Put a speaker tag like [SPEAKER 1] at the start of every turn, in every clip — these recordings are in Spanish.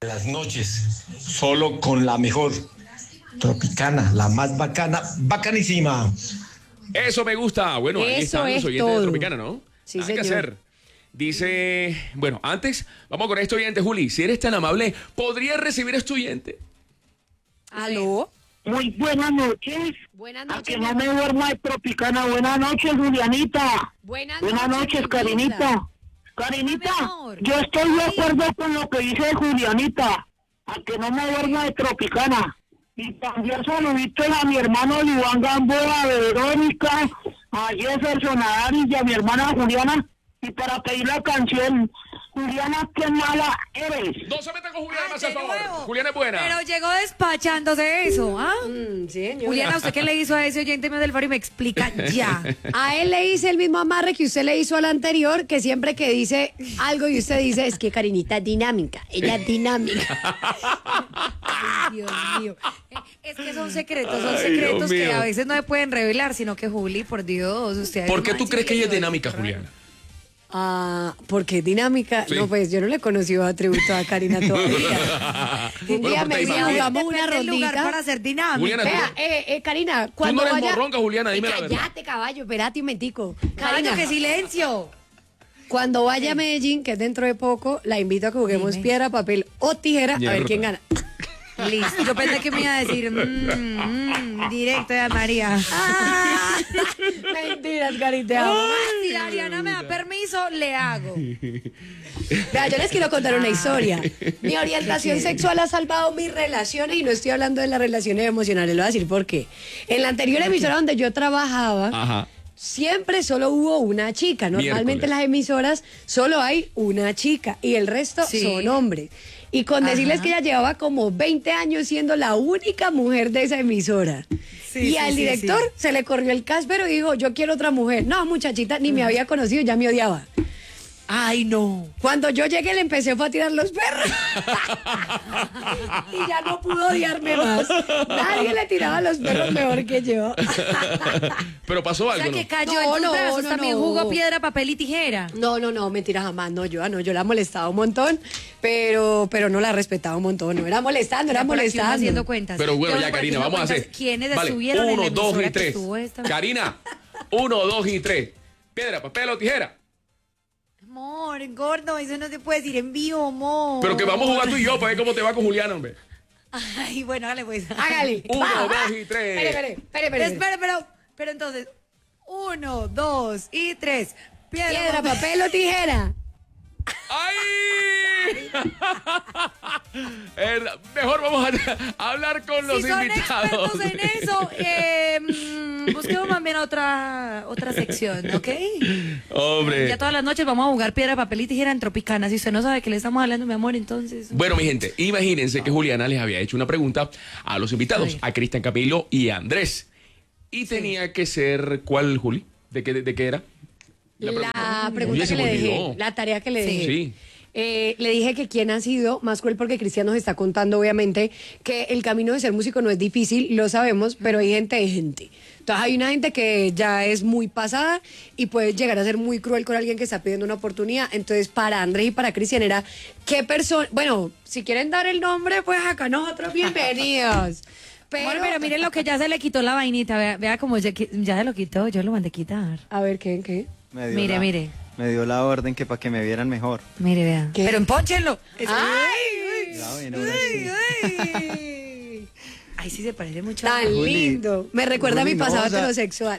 [SPEAKER 1] Las noches, solo con la mejor Tropicana, la más bacana, bacanísima.
[SPEAKER 2] Eso me gusta. Bueno, ahí
[SPEAKER 3] Eso
[SPEAKER 2] están los
[SPEAKER 3] es
[SPEAKER 2] oyentes de
[SPEAKER 3] todo.
[SPEAKER 2] Tropicana, ¿no?
[SPEAKER 3] Sí,
[SPEAKER 2] Nada que
[SPEAKER 3] señor.
[SPEAKER 2] hacer. Dice, bueno, antes, vamos con este oyente, Juli. Si eres tan amable, ¿podrías recibir a este oyente?
[SPEAKER 3] ¿Aló?
[SPEAKER 4] Muy buenas noches.
[SPEAKER 3] Buenas
[SPEAKER 4] A
[SPEAKER 3] noches.
[SPEAKER 4] que no me duerma de Tropicana. Buenas noches, Julianita.
[SPEAKER 3] Buenas
[SPEAKER 4] Buenas noches,
[SPEAKER 3] mi
[SPEAKER 4] Karinita.
[SPEAKER 3] vida.
[SPEAKER 4] Karinita,
[SPEAKER 3] Mi amor.
[SPEAKER 4] yo estoy de
[SPEAKER 3] Ay.
[SPEAKER 4] acuerdo con lo que dice Julianita. A que no me duerma de Tropicana. Y también saluditos a mi hermano Iván Gamboa, a Verónica, a Jefferson, a Dani y a mi hermana Juliana. Y para pedir la canción, Juliana, qué mala eres.
[SPEAKER 2] No se meta con Juliana, más
[SPEAKER 5] de
[SPEAKER 2] al favor.
[SPEAKER 5] nuevo.
[SPEAKER 2] Juliana es buena.
[SPEAKER 5] Pero llegó despachándose eso, ¿ah?
[SPEAKER 3] Señora.
[SPEAKER 5] Juliana, ¿usted qué le hizo a ese oyente mío del faro y me explica ya?
[SPEAKER 3] A él le hice el mismo amarre que usted le hizo al anterior, que siempre que dice algo y usted dice, es que Karinita es dinámica, ella es dinámica.
[SPEAKER 5] Ay, Dios mío. Es que son secretos
[SPEAKER 2] Ay, Dios
[SPEAKER 5] que
[SPEAKER 2] mío.
[SPEAKER 5] a veces no se pueden revelar, sino que Juli, por Dios, usted...
[SPEAKER 2] ¿Por qué tú
[SPEAKER 5] Ay,
[SPEAKER 2] crees que ella es
[SPEAKER 5] sí,
[SPEAKER 2] dinámica,
[SPEAKER 5] sí,
[SPEAKER 2] Juliana?
[SPEAKER 3] Ah, porque dinámica.
[SPEAKER 2] Sí.
[SPEAKER 3] No, pues yo no le he conocido atributo a Karina todavía. Un
[SPEAKER 2] Bueno,
[SPEAKER 3] día
[SPEAKER 2] pero
[SPEAKER 3] me
[SPEAKER 2] te
[SPEAKER 3] dijo,
[SPEAKER 2] imaginas.
[SPEAKER 3] hagamos una
[SPEAKER 5] Depende del lugar
[SPEAKER 3] rondita.
[SPEAKER 5] para ser dinámica.
[SPEAKER 2] Juliana,
[SPEAKER 3] Vea, Karina,
[SPEAKER 2] Tú
[SPEAKER 3] cuando
[SPEAKER 2] no eres
[SPEAKER 3] vaya...
[SPEAKER 2] morronga, Juliana, dime la verdad.
[SPEAKER 3] Cállate, caballo, espérate un mentico.
[SPEAKER 5] Caballo,
[SPEAKER 3] Karina,
[SPEAKER 5] qué silencio.
[SPEAKER 3] cuando vaya a Medellín, que es dentro de poco, la invito a que juguemos
[SPEAKER 5] Dime.
[SPEAKER 3] piedra, papel o tijera, a ver
[SPEAKER 2] Mierda.
[SPEAKER 3] quién gana.
[SPEAKER 5] Listo. Yo pensé que me iba a decir, directo de María.
[SPEAKER 3] Ah, mentiras, Karina, te amo.
[SPEAKER 5] Si Ariana me da permiso, le hago.
[SPEAKER 3] Vea, yo les quiero contar una historia. Mi orientación sexual ha salvado mis relaciones y no estoy hablando de las relaciones emocionales, le voy a decir por qué. En la anterior emisora donde yo trabajaba,
[SPEAKER 2] Ajá.
[SPEAKER 3] siempre solo hubo una chica. Normalmente
[SPEAKER 2] Miércoles.
[SPEAKER 3] en las emisoras solo hay una chica y el resto
[SPEAKER 5] Sí.
[SPEAKER 3] son hombres. Y con decirles
[SPEAKER 5] Ajá.
[SPEAKER 3] que ella llevaba como 20 años siendo la única mujer de esa emisora.
[SPEAKER 5] Sí,
[SPEAKER 3] y
[SPEAKER 5] sí,
[SPEAKER 3] al
[SPEAKER 5] sí,
[SPEAKER 3] director
[SPEAKER 5] sí.
[SPEAKER 3] se le corrió el cáspero y dijo, yo quiero otra mujer. No, muchachita, ni me había conocido, ya me odiaba.
[SPEAKER 5] Ay, no.
[SPEAKER 3] Cuando yo llegué le empecé fue a tirar los perros. Y ya no pudo odiarme más. Nadie le tiraba los perros mejor que yo.
[SPEAKER 2] Pero pasó
[SPEAKER 5] O
[SPEAKER 2] algo,
[SPEAKER 5] sea,
[SPEAKER 2] ¿no?
[SPEAKER 5] que cayó
[SPEAKER 3] No,
[SPEAKER 5] en tus
[SPEAKER 3] no,
[SPEAKER 5] brazos,
[SPEAKER 3] no,
[SPEAKER 5] también
[SPEAKER 3] no.
[SPEAKER 5] jugó piedra, papel y tijera.
[SPEAKER 3] No, mentira, jamás. No, yo la molestaba un montón, pero no la respetaba un montón. No era molestando, era
[SPEAKER 5] Ya por aquí uno haciendo
[SPEAKER 3] molestando.
[SPEAKER 5] cuentas.
[SPEAKER 2] Pero bueno,
[SPEAKER 5] Yo
[SPEAKER 2] ya,
[SPEAKER 5] por aquí
[SPEAKER 2] Karina,
[SPEAKER 5] haciendo
[SPEAKER 2] vamos a hacer.
[SPEAKER 5] cuentas, ¿Quiénes
[SPEAKER 2] Vale,
[SPEAKER 5] estuvieron en la
[SPEAKER 2] 1, 2
[SPEAKER 5] emisora
[SPEAKER 2] y
[SPEAKER 5] que
[SPEAKER 2] 3.
[SPEAKER 5] estuvo esta?
[SPEAKER 2] Karina, 1, 2 y 3. Piedra, papel o tijera.
[SPEAKER 5] Amor, gordo, eso no se puede decir en vivo, amor.
[SPEAKER 2] Pero que vamos a jugar tú y yo para ver cómo te va con Juliana, hombre.
[SPEAKER 5] Ay, bueno, hágale pues.
[SPEAKER 3] Hágale.
[SPEAKER 2] 1,
[SPEAKER 3] Va,
[SPEAKER 2] 2
[SPEAKER 3] va.
[SPEAKER 2] y 3.
[SPEAKER 3] Espere.
[SPEAKER 5] Espera, pero entonces, 1, 2 y 3.
[SPEAKER 3] Piedra, papel o tijera.
[SPEAKER 2] ¡Ay! Mejor vamos a hablar con los
[SPEAKER 5] Si son
[SPEAKER 2] invitados.
[SPEAKER 5] expertos en eso, busquemos más bien otra sección, ¿ok?
[SPEAKER 2] Hombre.
[SPEAKER 5] Ya todas las noches vamos a jugar piedra, papel y tijera en Tropicana. Si usted no sabe que le estamos hablando, mi amor, entonces...
[SPEAKER 2] Bueno, mi gente, imagínense que Juliana les había hecho una pregunta a los invitados, a Cristian Camilo y a Andrés. Y tenía que ser, ¿cuál, Juli? ¿De qué era?
[SPEAKER 3] La
[SPEAKER 2] Oye,
[SPEAKER 3] pregunta
[SPEAKER 2] se
[SPEAKER 3] que
[SPEAKER 2] me
[SPEAKER 3] le dejé,
[SPEAKER 2] olvidó.
[SPEAKER 3] la tarea que le
[SPEAKER 5] Sí.
[SPEAKER 3] dejé.
[SPEAKER 2] Sí.
[SPEAKER 3] Le dije que quién ha sido más cruel porque Cristian nos está contando obviamente que el camino de ser músico no es difícil, lo sabemos, pero hay gente de gente. Entonces hay una gente que ya es muy pasada y puede llegar a ser muy cruel con alguien que está pidiendo una oportunidad. Entonces para Andrés y para Cristian era qué persona, bueno, si quieren dar el nombre, pues acá nosotros bienvenidos.
[SPEAKER 5] Pero miren lo que ya se le quitó la vainita. Vea cómo ya se lo quitó. Yo lo mandé quitar.
[SPEAKER 3] A ver, ¿qué?
[SPEAKER 5] Mire.
[SPEAKER 6] Me dio la orden que para que me vieran mejor.
[SPEAKER 5] Mire, vea.
[SPEAKER 3] ¿Qué?
[SPEAKER 5] Pero empónchenlo.
[SPEAKER 3] ¡Ay!
[SPEAKER 6] Ya, bueno, ahora sí.
[SPEAKER 5] Ay. Ay, sí se parece mucho.
[SPEAKER 3] Tan
[SPEAKER 6] Juli,
[SPEAKER 3] lindo. Me recuerda a mi
[SPEAKER 6] Juli, no,
[SPEAKER 3] pasado
[SPEAKER 6] o sea-
[SPEAKER 3] heterosexual.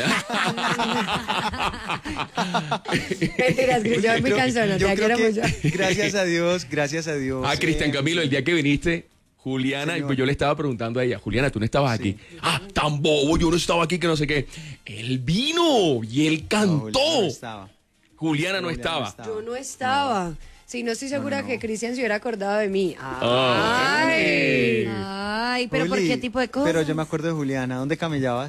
[SPEAKER 3] Mentiras, Cristian, muy cansona.
[SPEAKER 6] Yo
[SPEAKER 3] Te
[SPEAKER 6] creo
[SPEAKER 3] quiero
[SPEAKER 6] que,
[SPEAKER 3] mucho.
[SPEAKER 6] gracias a Dios.
[SPEAKER 2] Ah, Cristian Camilo, el día que viniste, Juliana,
[SPEAKER 6] Señor.
[SPEAKER 2] pues yo le estaba preguntando a ella, Juliana, tú no estabas aquí. Ah, tan bobo, yo no estaba aquí, que no sé qué. Él vino y él
[SPEAKER 6] No,
[SPEAKER 2] cantó.
[SPEAKER 6] Juliana no estaba.
[SPEAKER 2] Juliana no
[SPEAKER 6] Juliana no
[SPEAKER 2] estaba.
[SPEAKER 6] estaba.
[SPEAKER 3] Yo no estaba. Sí, no estoy segura
[SPEAKER 6] no.
[SPEAKER 3] que Cristian se hubiera acordado de mí.
[SPEAKER 2] Ay.
[SPEAKER 5] Ay, pero ¿por
[SPEAKER 6] Juli,
[SPEAKER 5] qué tipo de cosas?
[SPEAKER 6] Pero yo me acuerdo de Juliana. ¿Dónde camellabas?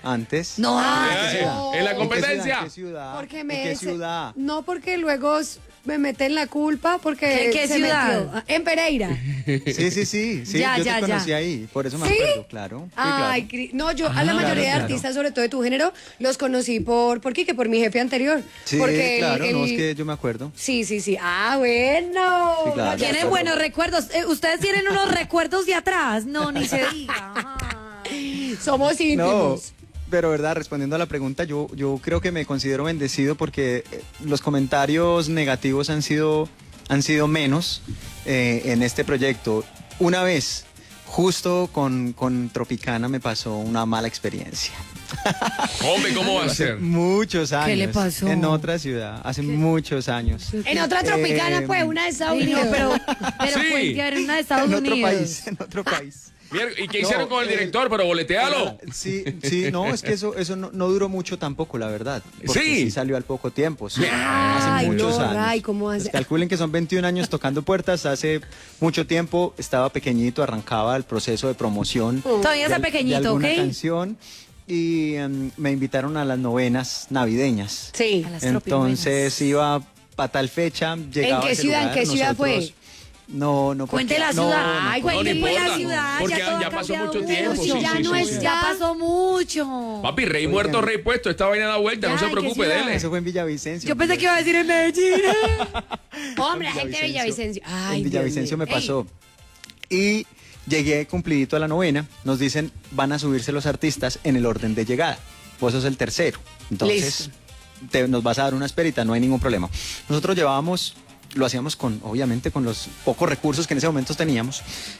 [SPEAKER 6] antes.
[SPEAKER 5] No.
[SPEAKER 6] ¿En qué ciudad?
[SPEAKER 2] En la
[SPEAKER 6] ¿En qué
[SPEAKER 2] competencia.
[SPEAKER 6] ¿En qué ciudad?
[SPEAKER 3] Porque
[SPEAKER 6] ¿En
[SPEAKER 3] me
[SPEAKER 6] qué ciudad?
[SPEAKER 3] No, porque luego me meten la culpa porque
[SPEAKER 5] ¿Qué
[SPEAKER 3] se
[SPEAKER 5] ciudad?
[SPEAKER 3] metió. En Pereira.
[SPEAKER 6] Sí,
[SPEAKER 5] Ya,
[SPEAKER 6] yo
[SPEAKER 5] ya,
[SPEAKER 6] te conocí
[SPEAKER 5] ya.
[SPEAKER 6] ahí, por eso me
[SPEAKER 3] ¿Sí?
[SPEAKER 6] acuerdo, claro. Sí,
[SPEAKER 3] Ay,
[SPEAKER 6] claro.
[SPEAKER 3] no, yo a la mayoría de
[SPEAKER 6] claro.
[SPEAKER 3] artistas, sobre todo de tu género, los conocí por Quique, por mi jefe anterior.
[SPEAKER 6] Sí,
[SPEAKER 3] porque
[SPEAKER 6] claro, no, es que yo me acuerdo.
[SPEAKER 3] Sí. Ah, bueno.
[SPEAKER 6] Sí, claro.
[SPEAKER 5] Tienen buenos recuerdos. Ustedes tienen unos recuerdos de atrás. No, ni se diga.
[SPEAKER 3] Somos
[SPEAKER 6] No,
[SPEAKER 3] íntimos.
[SPEAKER 6] pero verdad, respondiendo a la pregunta, yo creo que me considero bendecido porque los comentarios negativos han sido menos en este proyecto. Una vez, justo con Tropicana me pasó una mala experiencia.
[SPEAKER 2] Hombre, ¿cómo va a ser?
[SPEAKER 6] Muchos años.
[SPEAKER 5] ¿Qué le pasó?
[SPEAKER 6] En otra ciudad, hace muchos años.
[SPEAKER 3] En otra tropicana, pues, una de Estados
[SPEAKER 5] Sí, no,
[SPEAKER 3] Unidos.
[SPEAKER 5] pero
[SPEAKER 2] Sí.
[SPEAKER 5] puede haber una de Estados
[SPEAKER 6] En
[SPEAKER 5] Unidos.
[SPEAKER 6] en otro país.
[SPEAKER 2] ¿Y qué
[SPEAKER 6] No,
[SPEAKER 2] hicieron con el director? Pero boletealo.
[SPEAKER 6] Sí, no, es que eso no duró mucho tampoco, la verdad. Porque
[SPEAKER 2] Sí.
[SPEAKER 6] sí salió al poco tiempo, sí.
[SPEAKER 3] Ay,
[SPEAKER 6] Hace muchos
[SPEAKER 3] no,
[SPEAKER 6] años.
[SPEAKER 3] Ray, ¿cómo hace?
[SPEAKER 6] Pues calculen que son 21 años tocando puertas, hace mucho tiempo, estaba pequeñito, arrancaba el proceso de promoción.
[SPEAKER 5] Todavía está
[SPEAKER 6] de
[SPEAKER 5] pequeñito,
[SPEAKER 6] alguna
[SPEAKER 5] ¿ok?
[SPEAKER 6] canción y me invitaron a las novenas navideñas.
[SPEAKER 3] Sí.
[SPEAKER 5] A las
[SPEAKER 6] Entonces iba para tal fecha, llegaba
[SPEAKER 3] qué
[SPEAKER 6] a ese
[SPEAKER 3] ciudad? ¿En
[SPEAKER 6] lugar,
[SPEAKER 3] qué ciudad fue?
[SPEAKER 6] nosotros- No,
[SPEAKER 5] Cuente la
[SPEAKER 6] no,
[SPEAKER 5] ciudad.
[SPEAKER 6] no,
[SPEAKER 5] Ay,
[SPEAKER 6] no,
[SPEAKER 5] cuente
[SPEAKER 2] no
[SPEAKER 5] pues la
[SPEAKER 2] importa,
[SPEAKER 5] ciudad.
[SPEAKER 2] porque
[SPEAKER 5] ya todo
[SPEAKER 2] ya
[SPEAKER 5] ha
[SPEAKER 2] pasó
[SPEAKER 5] cambiado
[SPEAKER 2] mucho tiempo,
[SPEAKER 5] mucho.
[SPEAKER 2] sí,
[SPEAKER 3] ya
[SPEAKER 2] sí,
[SPEAKER 3] no
[SPEAKER 2] sí,
[SPEAKER 3] es
[SPEAKER 2] sí.
[SPEAKER 5] Ya pasó mucho.
[SPEAKER 2] Papi, rey muerto, rey puesto. Esta vaina da vuelta, no
[SPEAKER 5] Ya,
[SPEAKER 2] se
[SPEAKER 5] ¿en qué
[SPEAKER 2] preocupe,
[SPEAKER 5] ciudad?
[SPEAKER 2] dele.
[SPEAKER 6] Eso fue en Villavicencio.
[SPEAKER 5] Yo pensé que iba a decir en Medellín.
[SPEAKER 3] Hombre, la gente de Villavicencio. Ay,
[SPEAKER 6] En Villavicencio me
[SPEAKER 3] Dios mío.
[SPEAKER 6] pasó. Y llegué cumplidito a la novena. Nos dicen, van a subirse los artistas en el orden de llegada. Vos sos el tercero. Entonces, nos vas a dar una esperita, no hay ningún problema. Nosotros llevábamos, lo hacíamos obviamente con los pocos recursos que en ese momento teníamos,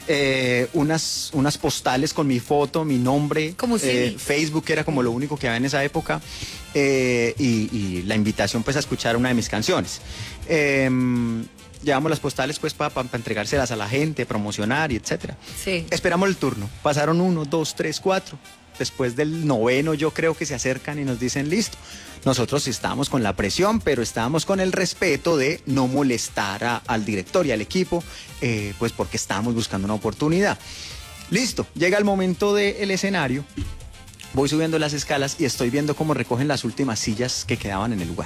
[SPEAKER 6] unas postales con mi foto, mi nombre,
[SPEAKER 5] Como CD.
[SPEAKER 6] Facebook era como lo único que había en esa época, y la invitación pues a escuchar una de mis canciones. Llevamos las postales pues para entregárselas a la gente, promocionar y etcétera.
[SPEAKER 5] Sí.
[SPEAKER 6] Esperamos el turno. Pasaron 1, 2, 3, 4. Después del noveno yo creo que se acercan y nos dicen listo. Nosotros estábamos con la presión, pero estábamos con el respeto de no molestar al director y al equipo, pues porque estábamos buscando una oportunidad. Listo, llega el momento del escenario. Voy subiendo las escalas y estoy viendo cómo recogen las últimas sillas que quedaban en el lugar.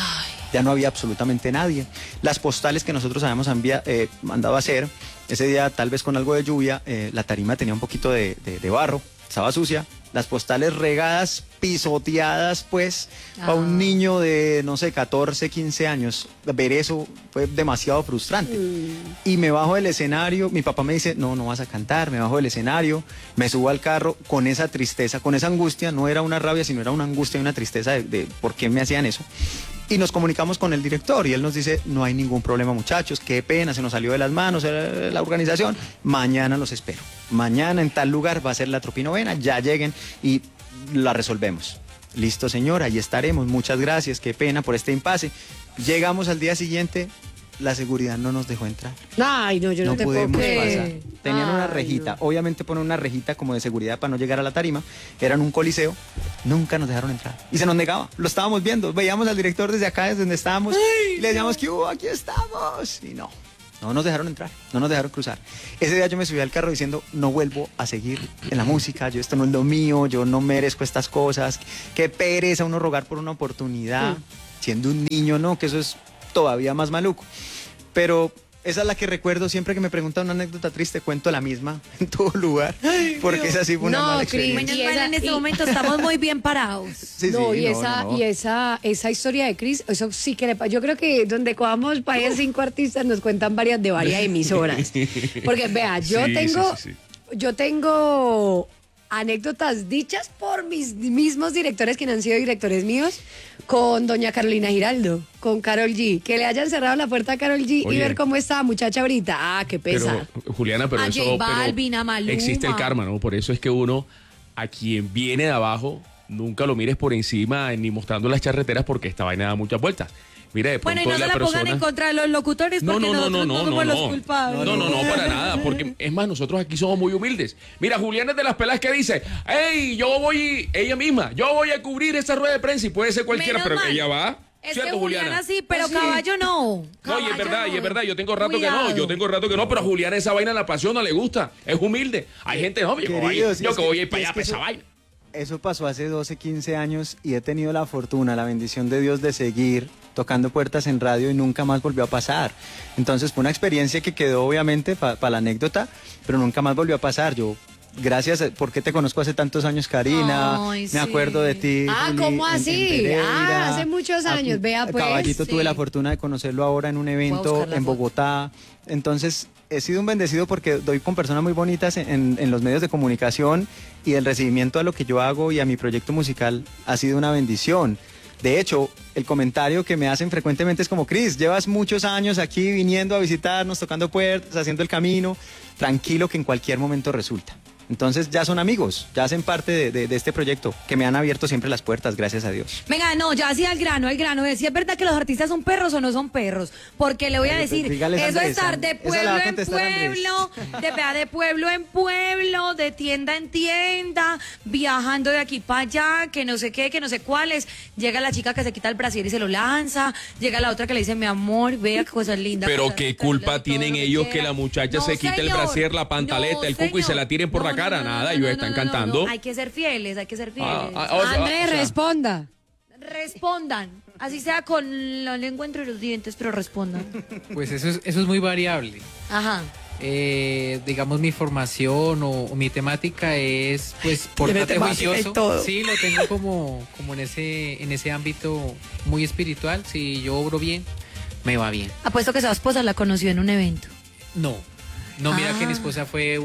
[SPEAKER 6] Ya no había absolutamente nadie. Las postales que nosotros habíamos mandado a hacer, ese día tal vez con algo de lluvia, la tarima tenía un poquito de barro, estaba sucia. Las postales regadas, pisoteadas, pues, para un niño de, no sé, 14, 15 años. Ver eso fue demasiado frustrante. Y me bajo del escenario, mi papá me dice, no vas a cantar, me bajo del escenario, me subo al carro con esa tristeza, con esa angustia, no era una rabia, sino era una angustia y una tristeza de por qué me hacían eso. Y nos comunicamos con el director y él nos dice, no hay ningún problema muchachos, qué pena, se nos salió de las manos la organización, mañana los espero. Mañana en tal lugar va a ser la tropinovena, ya lleguen y la resolvemos. Listo señor, ahí estaremos, muchas gracias, qué pena por este impasse. Llegamos al día siguiente, la seguridad no nos dejó entrar.
[SPEAKER 3] Ay, no, yo no, te puedo
[SPEAKER 6] pudimos
[SPEAKER 3] creer.
[SPEAKER 6] pasar. Tenían una
[SPEAKER 3] Ay,
[SPEAKER 6] rejita.
[SPEAKER 3] no.
[SPEAKER 6] Obviamente ponen una rejita como de seguridad para no llegar a la tarima. Eran un coliseo. Nunca nos dejaron entrar. Y se nos negaba. Lo estábamos viendo. Veíamos al director desde acá, desde donde estábamos. Y le decíamos que aquí estamos. Y no nos dejaron entrar. No nos dejaron cruzar. Ese día yo me subí al carro diciendo, no vuelvo a seguir en la música. Esto no es lo mío. Yo no merezco estas cosas. Qué pereza uno rogar por una oportunidad. Siendo un niño, no, que eso es todavía más maluco. Pero esa es la que recuerdo siempre que me preguntan una anécdota triste, cuento la misma en todo lugar, porque esa sí fue una
[SPEAKER 3] No,
[SPEAKER 6] mala
[SPEAKER 3] Cris,
[SPEAKER 6] experiencia.
[SPEAKER 5] Menos mal en este momento estamos muy bien parados.
[SPEAKER 6] Sí,
[SPEAKER 3] No,
[SPEAKER 6] sí,
[SPEAKER 3] y esa historia de Cris, eso sí que le pasa. Yo creo que donde cojamos para 5 artistas nos cuentan varias de varias emisoras. Porque vea,
[SPEAKER 2] Sí, sí.
[SPEAKER 3] yo tengo anécdotas dichas por mis mismos directores que no han sido directores míos, con doña Carolina Giraldo, con Karol G. Que le hayan cerrado la puerta a Karol G y
[SPEAKER 2] Oye.
[SPEAKER 3] ver cómo está muchacha ahorita. Ah, qué pesa.
[SPEAKER 2] Pero, Juliana, pero
[SPEAKER 5] A
[SPEAKER 2] eso
[SPEAKER 5] J Balvin, a Maluma.
[SPEAKER 2] existe el karma, ¿no? Por eso es que uno, a quien viene de abajo, nunca lo mires por encima ni mostrando las charreteras porque esta vaina da muchas vueltas. Mira, de
[SPEAKER 5] Bueno,
[SPEAKER 2] pronto
[SPEAKER 5] y no se
[SPEAKER 2] la
[SPEAKER 5] la pongan
[SPEAKER 2] persona...
[SPEAKER 5] en contra de los locutores porque nosotros no somos los culpables.
[SPEAKER 2] No, para nada, porque es más, nosotros aquí somos muy humildes. Mira, Juliana es de las pelas que dice, hey, ella misma, yo voy a cubrir esa rueda de prensa y puede ser cualquiera,
[SPEAKER 5] Menos
[SPEAKER 2] pero
[SPEAKER 5] mal.
[SPEAKER 2] ella va.
[SPEAKER 5] Es
[SPEAKER 2] ¿Cierto,
[SPEAKER 5] que Juliana
[SPEAKER 2] Juliana?
[SPEAKER 5] sí, pero
[SPEAKER 3] Sí.
[SPEAKER 5] Caballo no.
[SPEAKER 2] No, y
[SPEAKER 5] Caballo
[SPEAKER 2] es verdad, yo tengo rato
[SPEAKER 5] Cuidado.
[SPEAKER 2] que no, pero a Juliana esa vaina la apasiona, le gusta, es humilde. Hay gente, no, yo que voy a ir para allá, para esa vaina.
[SPEAKER 6] Eso pasó hace 12, 15 años y he tenido la fortuna, la bendición de Dios de seguir tocando puertas en radio y nunca más volvió a pasar. Entonces fue una experiencia que quedó obviamente para la anécdota, pero nunca más volvió a pasar. Yo, gracias, porque te conozco hace tantos años, Karina,
[SPEAKER 5] Ay,
[SPEAKER 6] me
[SPEAKER 5] sí.
[SPEAKER 6] acuerdo de ti. Juli,
[SPEAKER 3] ¿cómo
[SPEAKER 6] en
[SPEAKER 3] así?
[SPEAKER 6] Pereira.
[SPEAKER 3] Hace muchos años, vea pues.
[SPEAKER 6] Caballito,
[SPEAKER 5] Sí.
[SPEAKER 6] tuve la fortuna de conocerlo ahora en un
[SPEAKER 5] Voy a
[SPEAKER 6] evento
[SPEAKER 5] buscar la
[SPEAKER 6] en
[SPEAKER 5] foto.
[SPEAKER 6] Bogotá. Entonces, he sido un bendecido porque doy con personas muy bonitas en los medios de comunicación y el recibimiento a lo que yo hago y a mi proyecto musical ha sido una bendición. De hecho, el comentario que me hacen frecuentemente es como, Cris, llevas muchos años aquí viniendo a visitarnos, tocando puertas, haciendo el camino, tranquilo que en cualquier momento resulta. Entonces ya son amigos, ya hacen parte de este proyecto que me han abierto siempre las puertas, gracias a Dios.
[SPEAKER 5] Venga, no, ya así al grano. Si es verdad que los artistas son perros o no son perros. Porque le voy a
[SPEAKER 6] Oye,
[SPEAKER 5] decir,
[SPEAKER 6] dígales,
[SPEAKER 5] eso
[SPEAKER 6] Andrés,
[SPEAKER 5] es estar de
[SPEAKER 6] esa la
[SPEAKER 5] pueblo
[SPEAKER 6] va a
[SPEAKER 5] en
[SPEAKER 6] contestar Andrés.
[SPEAKER 5] pueblo, de pueblo en pueblo, de tienda en tienda, viajando de aquí para allá, que no sé qué, que no sé cuáles. Llega la chica que se quita el brasier y se lo lanza. Llega la otra que le dice, mi amor, vea qué cosa linda.
[SPEAKER 2] Pero
[SPEAKER 5] cosas
[SPEAKER 2] qué
[SPEAKER 5] lindas,
[SPEAKER 2] culpa
[SPEAKER 5] todo
[SPEAKER 2] tienen
[SPEAKER 5] lo
[SPEAKER 2] ellos que
[SPEAKER 5] quiera.
[SPEAKER 2] la muchacha
[SPEAKER 5] No,
[SPEAKER 2] se quite el
[SPEAKER 5] señor.
[SPEAKER 2] brasier, la pantaleta,
[SPEAKER 5] No,
[SPEAKER 2] el cuco y se
[SPEAKER 5] señor.
[SPEAKER 2] la tiren por la
[SPEAKER 5] No,
[SPEAKER 2] cara?
[SPEAKER 5] no,
[SPEAKER 2] Nada,
[SPEAKER 5] no,
[SPEAKER 2] ellos
[SPEAKER 5] no,
[SPEAKER 2] están
[SPEAKER 5] no,
[SPEAKER 2] cantando.
[SPEAKER 5] no. Hay que ser fieles, hay que ser fieles.
[SPEAKER 3] Andrés, responda.
[SPEAKER 5] Respondan, así sea con la lengua entre los dientes, pero respondan.
[SPEAKER 7] Pues eso es muy variable.
[SPEAKER 5] Ajá.
[SPEAKER 7] Digamos, mi formación o mi temática es, pues, portarte juicioso. Sí, lo tengo como en ese ámbito muy espiritual. Si yo obro bien, me va bien.
[SPEAKER 5] Apuesto que esa esposa la conoció en un evento.
[SPEAKER 7] No, mira que mi
[SPEAKER 5] Ah.
[SPEAKER 7] esposa fue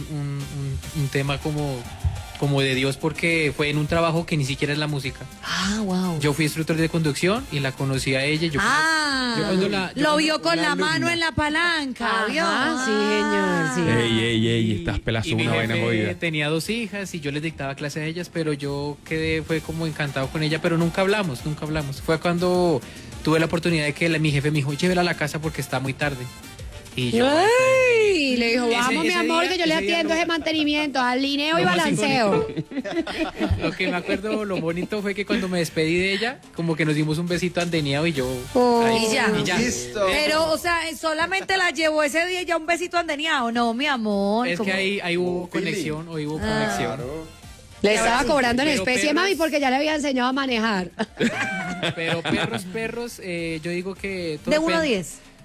[SPEAKER 7] un tema como de Dios porque fue en un trabajo que ni siquiera es la música.
[SPEAKER 5] Ah, wow.
[SPEAKER 7] Yo fui instructor de conducción y la conocí a ella. Yo cuando yo
[SPEAKER 5] lo
[SPEAKER 7] cuando-
[SPEAKER 5] vio con
[SPEAKER 6] una
[SPEAKER 5] la mano
[SPEAKER 6] alumna.
[SPEAKER 5] en la palanca, ¿vio?
[SPEAKER 3] Ajá, sí, señor, sí.
[SPEAKER 2] Ey, estás pelazón,
[SPEAKER 7] Y mi
[SPEAKER 2] una vaina
[SPEAKER 7] jefe
[SPEAKER 2] jodida.
[SPEAKER 7] tenía 2 hijas y yo les dictaba clase a ellas, pero yo fue como encantado con ella, pero nunca hablamos. Fue cuando tuve la oportunidad de que mi jefe me dijo, llévela a la casa porque está muy tarde. Y yo,
[SPEAKER 3] Ay, le dijo,
[SPEAKER 7] Ese-
[SPEAKER 3] vamos mi
[SPEAKER 7] ese
[SPEAKER 3] amor,
[SPEAKER 7] día-
[SPEAKER 3] que yo le
[SPEAKER 7] ese día
[SPEAKER 3] atiendo
[SPEAKER 7] no-
[SPEAKER 3] ese mantenimiento, alineo y
[SPEAKER 7] Lo más
[SPEAKER 3] balanceo.
[SPEAKER 7] lo que me acuerdo, lo bonito fue que cuando me despedí de ella, como que nos dimos un besito andeneado y yo...
[SPEAKER 3] Oh.
[SPEAKER 7] ahí,
[SPEAKER 5] Y ya.
[SPEAKER 6] Listo.
[SPEAKER 5] Pero, o sea, solamente la llevó ese día y ya un besito andeneado. No, mi amor.
[SPEAKER 7] Es
[SPEAKER 5] como-
[SPEAKER 7] que ahí hubo conexión, hoy hubo conexión.
[SPEAKER 3] Le estaba cobrando en
[SPEAKER 7] Pero
[SPEAKER 3] especie,
[SPEAKER 7] perros-
[SPEAKER 3] mami, porque ya le había enseñado a manejar.
[SPEAKER 7] Pero perros, yo digo que... todo
[SPEAKER 5] De 1 a
[SPEAKER 7] depende.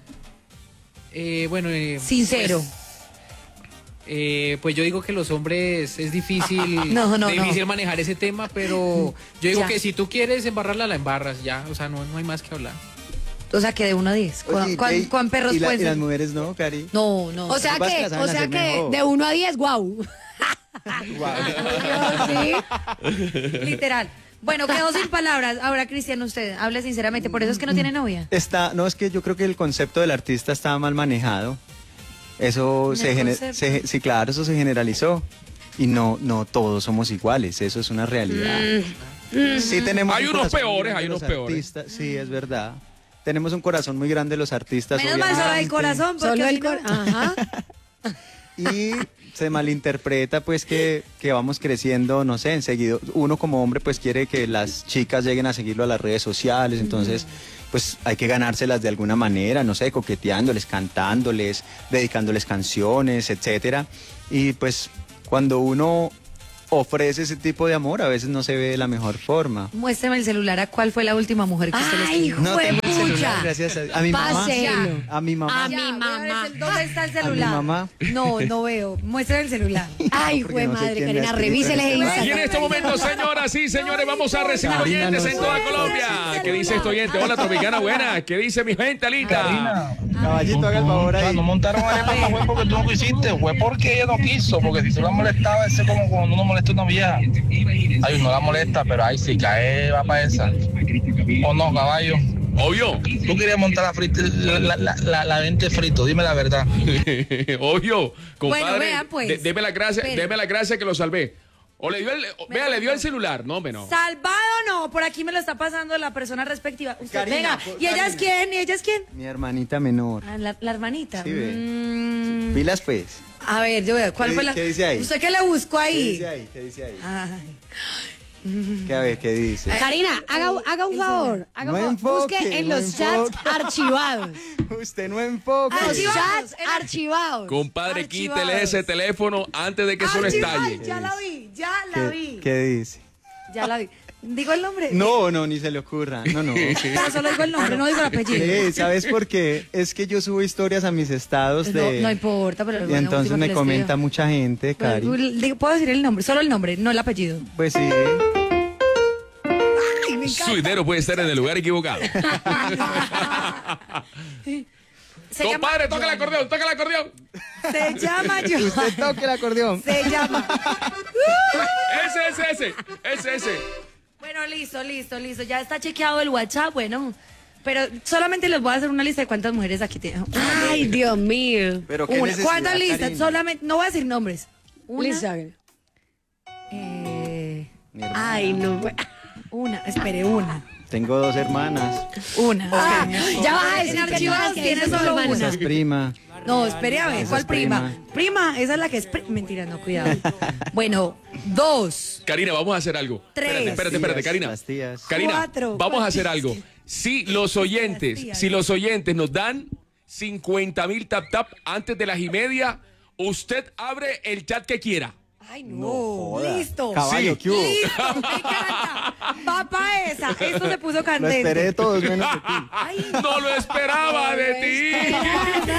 [SPEAKER 5] 10.
[SPEAKER 7] Bueno,
[SPEAKER 5] Sincero.
[SPEAKER 7] pues yo digo que los hombres es difícil,
[SPEAKER 5] No.
[SPEAKER 7] difícil manejar ese tema, pero yo digo
[SPEAKER 5] Ya.
[SPEAKER 7] que si tú quieres embarrarla, la embarras ya, o sea, no hay más que hablar.
[SPEAKER 5] O sea, que de 1 a 10.
[SPEAKER 6] Oye,
[SPEAKER 5] ¿Cuán perros
[SPEAKER 6] y
[SPEAKER 5] pueden
[SPEAKER 6] las
[SPEAKER 5] ser?
[SPEAKER 6] mujeres no, Cari.
[SPEAKER 5] No.
[SPEAKER 3] O sea
[SPEAKER 6] Capaz que
[SPEAKER 3] que,
[SPEAKER 6] la saben hacer mejor.
[SPEAKER 3] de 1 a 10, guau. Sí.
[SPEAKER 5] Literal. Bueno, quedó sin palabras. Ahora, Cristian, usted hable sinceramente. Por eso es que no tiene novia.
[SPEAKER 6] No, es que yo creo que el concepto del artista está mal manejado. Eso sí, claro, eso se generalizó. Y no todos somos iguales, eso es una realidad. Sí tenemos
[SPEAKER 2] Hay
[SPEAKER 6] un
[SPEAKER 2] unos
[SPEAKER 6] corazón muy
[SPEAKER 2] peores,
[SPEAKER 6] grande
[SPEAKER 2] hay
[SPEAKER 6] los
[SPEAKER 2] unos peores.
[SPEAKER 6] artistas, sí, es verdad. Tenemos un corazón muy grande los artistas.
[SPEAKER 5] Menos mal solo el
[SPEAKER 6] obviamente.
[SPEAKER 5] corazón. Porque
[SPEAKER 3] Solo
[SPEAKER 5] si
[SPEAKER 3] el
[SPEAKER 5] no-
[SPEAKER 3] Ajá.
[SPEAKER 6] Y se malinterpreta pues que vamos creciendo, no sé, enseguida uno como hombre pues quiere que las chicas lleguen a seguirlo a las redes sociales, entonces pues hay que ganárselas de alguna manera, no sé, coqueteándoles, cantándoles, dedicándoles canciones, etcétera. Y pues cuando uno ofrece ese tipo de amor a veces no se ve de la mejor forma.
[SPEAKER 5] Muéstrame el celular. ¿A cuál fue la última mujer que usted le
[SPEAKER 3] Ay,
[SPEAKER 5] escribió?
[SPEAKER 6] No tengo el celular,
[SPEAKER 3] ¡Juepucha!
[SPEAKER 6] gracias a mi mamá.
[SPEAKER 3] Páselo.
[SPEAKER 6] A mi mamá.
[SPEAKER 3] A mi
[SPEAKER 5] Ya, voy a ver
[SPEAKER 3] mamá.
[SPEAKER 5] ¿Dónde está el celular?
[SPEAKER 6] mamá.
[SPEAKER 5] No veo. Muéstrame el celular.
[SPEAKER 3] Ay,
[SPEAKER 6] Porque
[SPEAKER 3] güey,
[SPEAKER 6] no sé
[SPEAKER 3] madre,
[SPEAKER 6] quién me ha
[SPEAKER 3] Karina,
[SPEAKER 6] escrito
[SPEAKER 3] revísele
[SPEAKER 6] en
[SPEAKER 3] el
[SPEAKER 6] este
[SPEAKER 2] Y en
[SPEAKER 3] Instagram.
[SPEAKER 2] este momento, señoras y señores, vamos a recibir
[SPEAKER 6] Karina,
[SPEAKER 2] oyentes
[SPEAKER 6] no
[SPEAKER 2] en
[SPEAKER 6] sé.
[SPEAKER 2] toda Colombia. ¿Qué dice este oyente? Hola, Tropicana Buena. ¿Qué dice mi gente linda?
[SPEAKER 6] Caballito, haga el favor ahí.
[SPEAKER 8] No montaron a Arepa fue porque tú no quisiste, fue porque ella no quiso, porque si tú la molestabas, ese como cuando uno molesta a una vieja. Ay, no la molesta, pero ahí sí cae, va para esa. ¿O no, caballo?
[SPEAKER 2] Obvio.
[SPEAKER 8] Tú querías montar la 20 frito, dime la verdad.
[SPEAKER 2] Obvio. Compadre,
[SPEAKER 5] Bueno, vea, pues.
[SPEAKER 2] deme la gracia,
[SPEAKER 5] Espere.
[SPEAKER 2] deme la gracia que lo salvé. O le dio le dio el celular. No, hombre, no.
[SPEAKER 5] Salvado no, por aquí me lo está pasando la persona respectiva. Usted,
[SPEAKER 6] Karina,
[SPEAKER 5] venga, ¿y ella
[SPEAKER 6] Karina.
[SPEAKER 5] es quién? ¿Y ella es quién?
[SPEAKER 6] Mi hermanita menor.
[SPEAKER 5] Ah, la hermanita.
[SPEAKER 6] Sí, ve.
[SPEAKER 5] Mm,
[SPEAKER 6] Pilas pues.
[SPEAKER 5] a ver, yo veo. ¿Cuál
[SPEAKER 6] ¿Qué
[SPEAKER 5] fue
[SPEAKER 6] di-
[SPEAKER 5] la?
[SPEAKER 6] qué dice ahí?
[SPEAKER 5] ¿Usted qué le buscó
[SPEAKER 6] ¿Qué
[SPEAKER 5] ahí?
[SPEAKER 6] dice ahí? ¿Qué dice ahí?
[SPEAKER 5] Ay.
[SPEAKER 6] A ver, ¿qué dice?
[SPEAKER 3] Karina, haga un favor. Haga un
[SPEAKER 6] No
[SPEAKER 3] favor.
[SPEAKER 6] enfoque,
[SPEAKER 3] Busque en
[SPEAKER 6] no
[SPEAKER 3] los chats
[SPEAKER 6] enfoque.
[SPEAKER 3] archivados.
[SPEAKER 6] Usted no enfoca.
[SPEAKER 3] Los
[SPEAKER 5] Archivados.
[SPEAKER 3] chats archivados.
[SPEAKER 2] Compadre,
[SPEAKER 5] Archivados.
[SPEAKER 2] quítele ese teléfono antes de que eso lo
[SPEAKER 5] Ay,
[SPEAKER 2] estalle.
[SPEAKER 5] ya la vi, ya la vi.
[SPEAKER 6] ¿Qué dice?
[SPEAKER 5] Ya la vi. ¿Digo el nombre?
[SPEAKER 6] No, ni se le ocurra. No.
[SPEAKER 5] Solo digo el nombre, no digo el apellido.
[SPEAKER 6] Sí, ¿sabes por qué? Es que yo subo historias a mis estados de...
[SPEAKER 5] No importa, pero...
[SPEAKER 6] Y entonces me comenta mucha gente, Cari.
[SPEAKER 5] Puedo decir el nombre, solo el nombre, no el apellido.
[SPEAKER 6] Pues sí.
[SPEAKER 5] Ay, me encanta.
[SPEAKER 2] Suidero puede estar en el lugar equivocado. Compadre, toca el acordeón.
[SPEAKER 5] Se llama yo.
[SPEAKER 6] Usted toque el acordeón.
[SPEAKER 5] Se llama.
[SPEAKER 2] Ese.
[SPEAKER 5] Bueno, listo. Ya está chequeado el WhatsApp, bueno. Pero solamente les voy a hacer una lista de cuántas mujeres aquí tienen.
[SPEAKER 3] Ay, Dios mío.
[SPEAKER 6] Pero qué necesidad,
[SPEAKER 5] ¿Cuántas listas?
[SPEAKER 6] Karina?
[SPEAKER 5] Solamente, no voy a decir nombres.
[SPEAKER 3] Lisa.
[SPEAKER 5] Ay, no. Espere, una.
[SPEAKER 6] Tengo 2 hermanas.
[SPEAKER 5] Una.
[SPEAKER 3] Ya vas a
[SPEAKER 5] En
[SPEAKER 3] decir
[SPEAKER 5] archivados tiene solo una.
[SPEAKER 6] Esa es prima.
[SPEAKER 5] No, espere a ver,
[SPEAKER 6] Esa
[SPEAKER 5] ¿cuál
[SPEAKER 6] es
[SPEAKER 5] prima? Prima, esa es la que es mentira, no, cuidado. Bueno, 2.
[SPEAKER 2] Karina, vamos a hacer algo.
[SPEAKER 5] 3.
[SPEAKER 2] Espérate, Karina.
[SPEAKER 6] Las tías.
[SPEAKER 2] Karina,
[SPEAKER 5] 4.
[SPEAKER 2] vamos a hacer algo. Si los oyentes nos dan 50,000 tap antes de las 1:30, usted abre el chat que quiera.
[SPEAKER 5] Ay, no. Listo.
[SPEAKER 6] Caballo, ¿qué hubo?
[SPEAKER 5] Listo, me encanta. Va pa' esa. Esto se puso
[SPEAKER 6] Lo
[SPEAKER 5] candente.
[SPEAKER 6] esperé de todos menos de ti.
[SPEAKER 5] Ay,
[SPEAKER 2] No lo esperaba de ti.